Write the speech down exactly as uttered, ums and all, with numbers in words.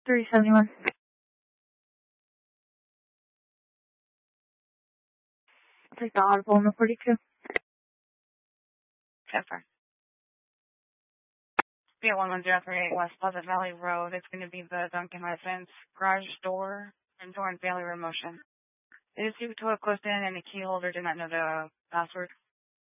three seventy-one. Take the audible on the forty-two. ten four. Be at one one zero three eight West Pleasant Valley Road. It's going to be the Duncan Residence garage door and door and Bailey Road motion. It is due to a closed in and the key holder did not know the password.